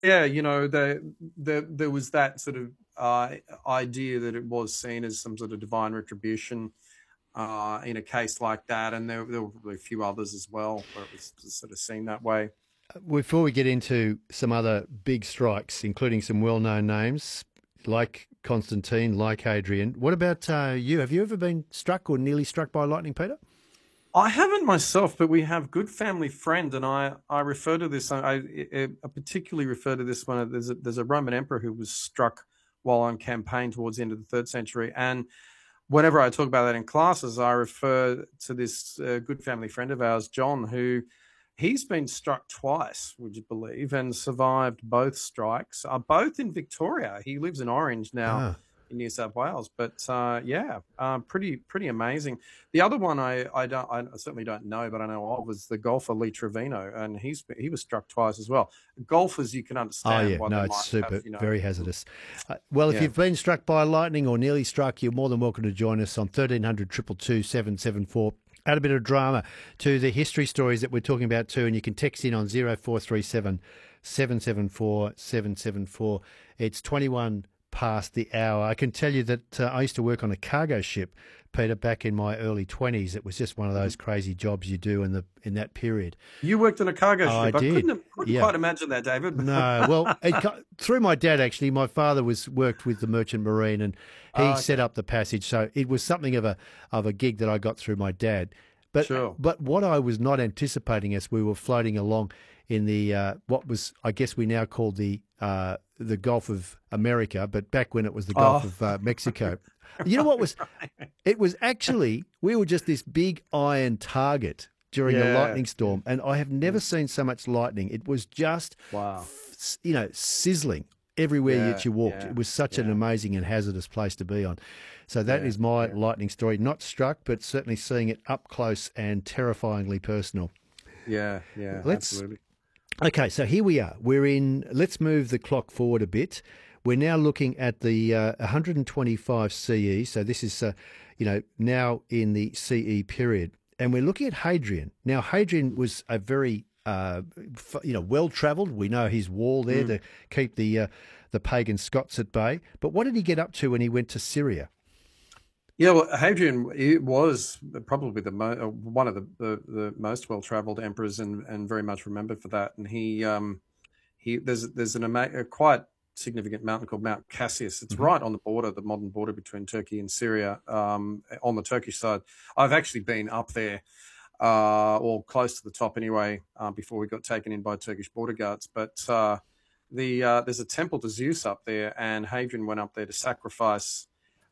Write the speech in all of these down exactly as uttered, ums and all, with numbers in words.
Yeah, you know, there there there was that sort of uh, idea that it was seen as some sort of divine retribution uh, in a case like that, and there, there were probably a few others as well where it was sort of seen that way. Before we get into some other big strikes, including some well-known names like Constantine, like Hadrian, what about uh, you? Have you ever been struck or nearly struck by lightning, Peter? I haven't myself, but we have good family friend, and I I refer to this. I, I, I particularly refer to this one. There's a, there's a Roman emperor who was struck while on campaign towards the end of the third century, and whenever I talk about that in classes, I refer to this uh, good family friend of ours, John, who he's been struck twice, would you believe, and survived both strikes. Uh, both in Victoria. He lives in Orange now Ah, in New South Wales. But uh, yeah, uh, pretty pretty amazing. The other one I I don't I certainly don't know, but I know of was the golfer Lee Trevino, and he's he was struck twice as well. Golfers, you can oh understand yeah, why they no, it's might have, super, you know, very hazardous. Uh, well, if yeah. you've been struck by lightning or nearly struck, you're more than welcome to join us on thirteen hundred two two two seven seven four. Add a bit of drama to the history stories that we're talking about too, and you can text in on zero four three seven seven seven four seven seven four. It's twenty-one past the hour. I can tell you that uh, I used to work on a cargo ship, Peter, back in my early twenties. It was just one of Mhm. those crazy jobs you do in the in that period. You worked on a cargo I ship. I couldn't did, have, couldn't yeah. quite imagine that, David. No, well, it, co- through my dad actually. My father was worked with the Merchant Marine, and he Ah, set okay, up the passage. So it was something of a of a gig that I got through my dad. But sure. but what I was not anticipating as we were floating along in the uh, what was, I guess, we now call the uh, the Gulf of America, but back when it was the Gulf Oh, of uh, Mexico. You know what was? right. It was actually, we were just this big iron target during a Yeah, lightning yeah. storm, and I have never Mm. seen so much lightning. It was just, Wow. f- you know, sizzling everywhere Yeah, that you walked. yeah, It was such an yeah, amazing and hazardous place to be on. So that yeah, is my yeah, lightning story. Not struck, but certainly seeing it up close and terrifyingly personal. yeah, yeah, Let's absolutely. Okay, so here we are. We're in, let's move the clock forward a bit. We're now looking at the uh, one hundred twenty-five C E. So this is, uh, you know, now in the C E period. And we're looking at Hadrian. Now, Hadrian was a very, uh, f- you know, well travelled. We know his wall there Mm. to keep the, uh, the pagan Scots at bay. But what did he get up to when he went to Syria? Yeah, well, Hadrian it was probably the mo uh, one of the, the, the most well-traveled emperors and and very much remembered for that. And he um he there's there's an ama a quite significant mountain called Mount Cassius. It's Hmm. right on the border, the modern border between Turkey and Syria, um, on the Turkish side. I've actually been up there, uh, or close to the top anyway, uh, before we got taken in by Turkish border guards. But uh, the uh, there's a temple to Zeus up there, and Hadrian went up there to sacrifice,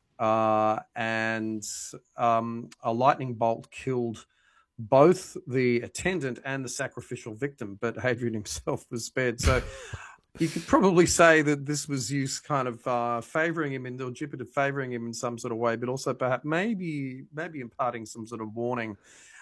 uh, and um, a lightning bolt killed both the attendant and the sacrificial victim, but Hadrian himself was spared. So you could probably say that this was Zeus kind of uh, favoring him, in, or Jupiter favoring him in some sort of way, but also perhaps maybe maybe imparting some sort of warning.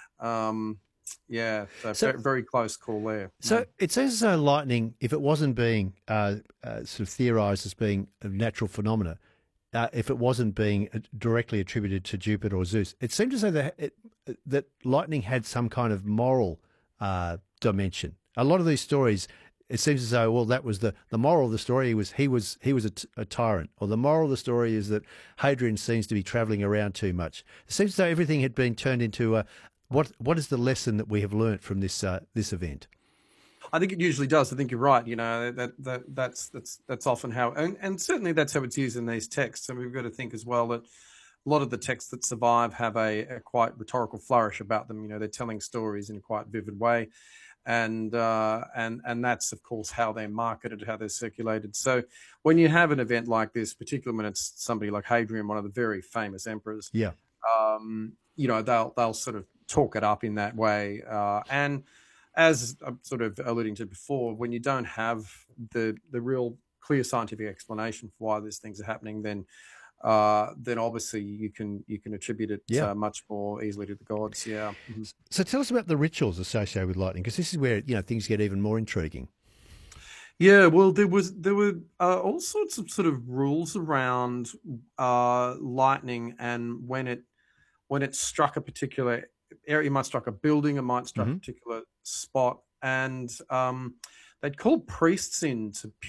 Um, yeah, so So, very close call there. so Mm. it seems as though lightning, if it wasn't being uh, uh, sort of theorized as being a natural phenomena, uh, if it wasn't being uh, directly attributed to Jupiter or Zeus, it seemed as though that, it, that lightning had some kind of moral uh, dimension. A lot of these stories, it seems as though, well, that was the, the moral of the story was he was he was a, t- a tyrant, or the moral of the story is that Hadrian seems to be travelling around too much. It seems as though everything had been turned into a what what is the lesson that we have learnt from this uh, this event? I think it usually does. I think you're right. You know that that that's that's that's often how, and, and certainly that's how it's used in these texts. And we've got to think as well that a lot of the texts that survive have a, a quite rhetorical flourish about them. You know, they're telling stories in a quite vivid way, and uh, and and that's of course how they're marketed, how they're circulated. So when you have an event like this, particularly when it's somebody like Hadrian, one of the very famous emperors, Yeah. um, you know, they'll they'll sort of talk it up in that way. Uh, and as I'm sort of alluding to before, when you don't have the the real clear scientific explanation for why these things are happening, then uh, then obviously you can you can attribute it Yeah. uh, much more easily to the gods. Yeah. Mhm. So tell us about the rituals associated with lightning, because this is where, you know, things get even more intriguing. Yeah, well, there was there were uh, all sorts of sort of rules around uh, lightning and when it when it struck a particular area, it might struck a building, it might struck a Hmm. particular spot, and um, they'd called priests in to